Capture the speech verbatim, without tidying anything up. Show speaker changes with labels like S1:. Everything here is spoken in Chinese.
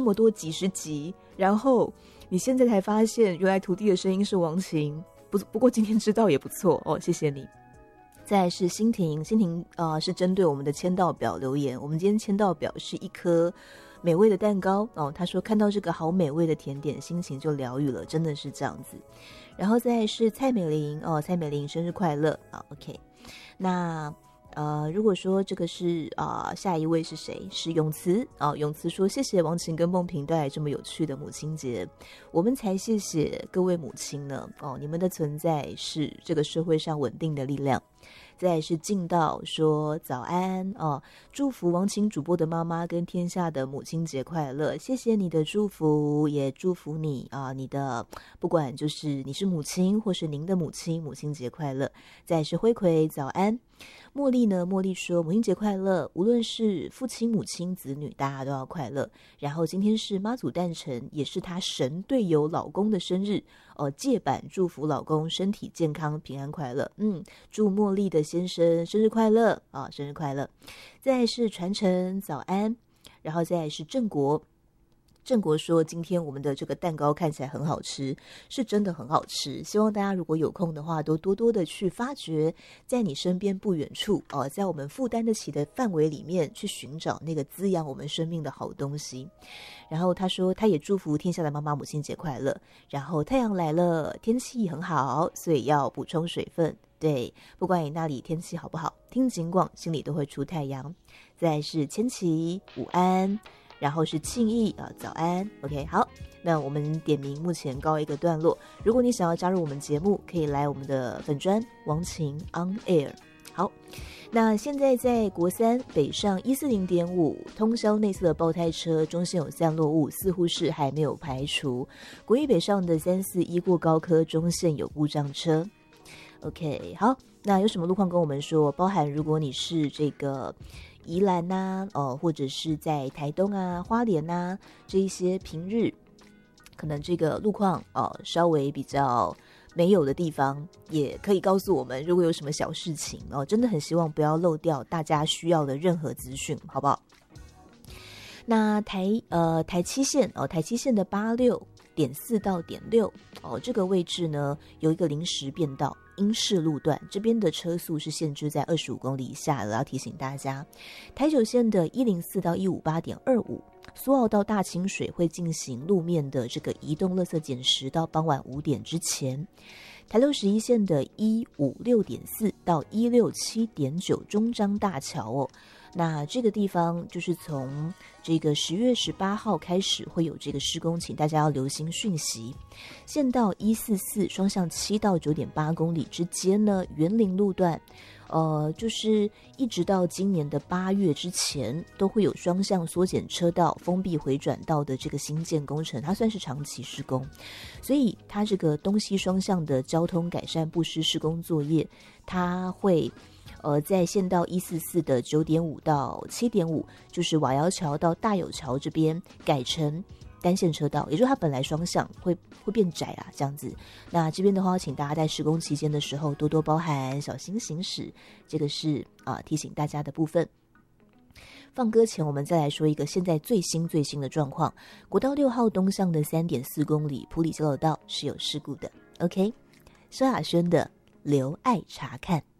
S1: 么多几十集，然后你现在才发现原来徒弟的声音是王琴，不不过今天知道也不错哦，谢谢你。再来是欣婷，欣婷呃是针对我们的签到表留言，我们今天签到表是一颗美味的蛋糕哦，他说看到这个好美味的甜点，心情就疗愈了，真的是这样子。然后再来是蔡美玲哦，蔡美玲生日快乐啊 ，OK。那呃，如果说这个是啊、呃，下一位是谁？是永慈啊、呃。永慈说：“谢谢王琴跟梦萍带来这么有趣的母亲节，我们才谢谢各位母亲呢。哦，你们的存在是这个社会上稳定的力量。”再来是敬道说早安哦，祝福王琴主播的妈妈跟天下的母亲节快乐，谢谢你的祝福，也祝福你啊，你的不管就是你是母亲或是您的母亲，母亲节快乐。再来是辉奎早安。茉莉呢？茉莉说母亲节快乐，无论是父亲、母亲、子女，大家都要快乐。然后今天是妈祖诞辰，也是她神队友老公的生日，呃，借版祝福老公身体健康、平安快乐。嗯，祝茉莉的先生生日快乐啊，生日快乐。再来是传承早安，然后再来是郑国。郑国说今天我们的这个蛋糕看起来很好吃，是真的很好吃，希望大家如果有空的话都多多的去发掘，在你身边不远处哦，在我们负担得起的范围里面去寻找那个滋养我们生命的好东西。然后他说他也祝福天下的妈妈母亲节快乐，然后太阳来了，天气很好，所以要补充水分。对，不管你那里天气好不好，听警广心里都会出太阳。再来是千琪午安，然后是庆义啊，早安 ，OK， 好，那我们点名目前告一个段落。如果你想要加入我们节目，可以来我们的粉专王琴 on air。好，那现在在国三北上一四零点五通宵内侧的爆胎车中线有散落物，似乎是还没有排除。国一北上的三四一过高科中线有故障车。OK， 好，那有什么路况跟我们说？包含如果你是这个宜兰呐、啊，哦，或者是在台东啊、花莲呐、啊、这一些平日可能这个路况哦稍微比较没有的地方，也可以告诉我们，如果有什么小事情哦，真的很希望不要漏掉大家需要的任何资讯，好不好？那台呃台七线哦，台七线的八六点四到点六哦，这个位置呢有一个临时变道。英式路段这边的车速是限制在二十五公里以下的，要提醒大家。台九线的一零四到一五八点二五，苏澳到大清水会进行路面的这个移动垃圾捡拾到傍晚五点之前。台六十一线的一五六点四到一六七点九中彰大桥哦，那这个地方就是从这个十月十八号开始会有这个施工，请大家要留心讯息。县道一四四双向七到九点八公里之间呢，园林路段，呃，就是一直到今年的八月之前，都会有双向缩减车道、封闭回转道的这个新建工程，它算是长期施工，所以它这个东西双向的交通改善布施施工作业，它会。呃，在县道一四四的九点五到七点五，就是瓦窑桥到大有桥这边改成单线车道，也就是它本来双向会会变窄啊，这样子。那这边的话，请大家在施工期间的时候多多包涵，小心行驶，这个是啊、呃、提醒大家的部分。放歌前，我们再来说一个现在最新最新的状况：国道六号东向的三点四公里埔里交流道是有事故的。OK， 萧亚轩的留爱查看。